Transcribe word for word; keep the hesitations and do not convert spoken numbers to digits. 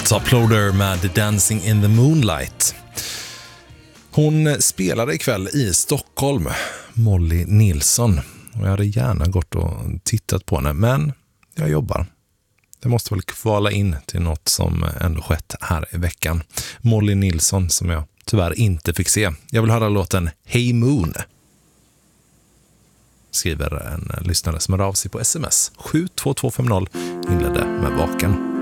Top Loader med Dancing in the Moonlight. Hon spelade ikväll i Stockholm, Molly Nilsson. Och jag hade gärna gått och tittat på henne, men jag jobbar. Det måste väl kvala in till något som ändå skett här i veckan. Molly Nilsson som jag tyvärr inte fick se. Jag vill höra låten Hey Moon. Skriver en lyssnare som är av sig på sms. sju två två fem noll inledde med vaken.